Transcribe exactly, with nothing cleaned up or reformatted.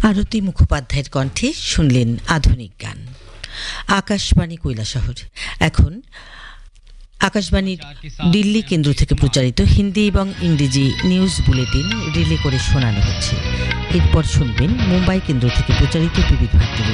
আরতি মুখোপাধ্যায়ের কণ্ঠে শুনলেন আধুনিক গান। আকাশবাণী কৈলাসহর। এখন আকাশবাণীর দিল্লি কেন্দ্র থেকে প্রচারিত হিন্দি এবং ইংরেজি নিউজ বুলেটিন রিলে করে শোনানো হচ্ছে। এরপর শুনবেন মুম্বাই কেন্দ্র থেকে প্রচারিত বিবিধ ভারতীর